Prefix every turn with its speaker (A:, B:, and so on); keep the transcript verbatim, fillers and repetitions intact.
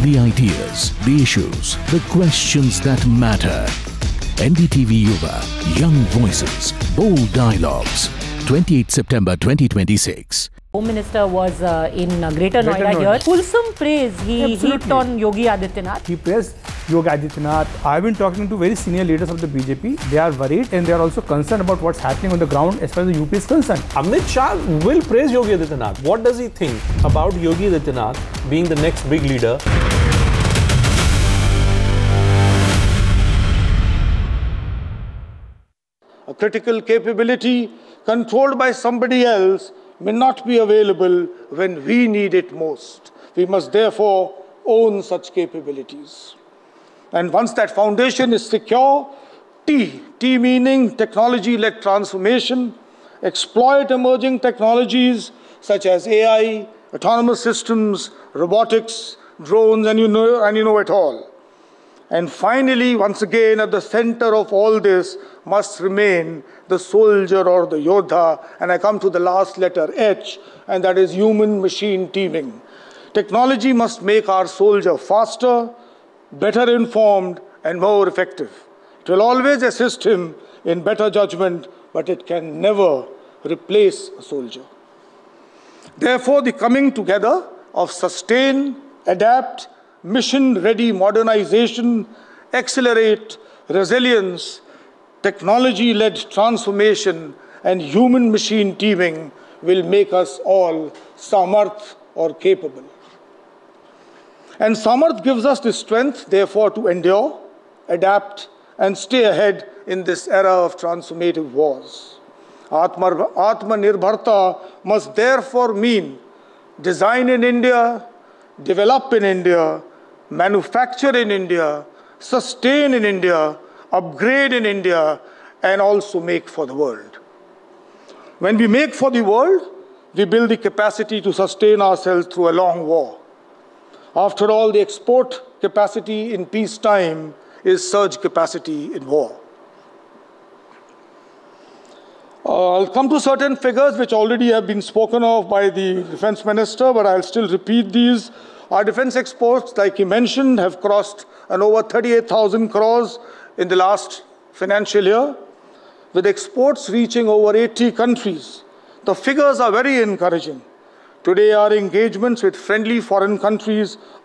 A: The ideas, the issues, the questions that matter. N D T V Yuva, young voices, bold dialogues. twenty-eighth September twenty twenty-six.
B: Home Minister was uh, in uh, Greater Noida,
C: Noida
B: here. Fulsome praise he
C: Absolutely.
B: heaped on Yogi Adityanath.
C: He praised Yogi Adityanath. I've been talking to very senior leaders of the B J P. They are worried and they are also concerned about what's happening on the ground as far as the U P is concerned.
D: Amit Shah will praise Yogi Adityanath. What does he think about Yogi Adityanath being the next big leader?
E: A critical capability controlled by somebody else may not be available when we need it most. We must therefore own such capabilities. And once that foundation is secure, T, T meaning technology-led transformation, exploit emerging technologies such as A I, autonomous systems, robotics, drones, and you know, and you know it all. And finally, once again, at the center of all this must remain the soldier or the Yodha, and I come to the last letter, H, and that is human-machine teaming. Technology must make our soldier faster, better informed, and more effective. It will always assist him in better judgment, but it can never replace a soldier. Therefore, the coming together of sustain, adapt, mission-ready modernization, accelerate, resilience, technology-led transformation, and human-machine teaming will make us all Samarth or capable. And Samarth gives us the strength, therefore, to endure, adapt, and stay ahead in this era of transformative wars. Atma, Atmanirbharta must therefore mean design in India, develop in India, manufacture in India, sustain in India, upgrade in India, and also make for the world. When we make for the world, we build the capacity to sustain ourselves through a long war. After all, the export capacity in peacetime is surge capacity in war. Uh, I'll come to certain figures which already have been spoken of by the Defense Minister, but I'll still repeat these. Our defense exports, like he mentioned, have crossed an over thirty-eight thousand crores in the last financial year, with exports reaching over eighty countries. The figures are very encouraging. Today, our engagements with friendly foreign countries